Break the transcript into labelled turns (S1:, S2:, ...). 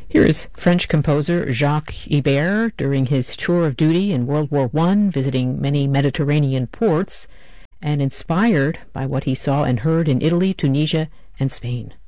S1: Here is French composer Jacques Ibert during his tour of duty in World War I, visiting many Mediterranean ports, and inspired by what he saw and heard in Italy, Tunisia, and Spain.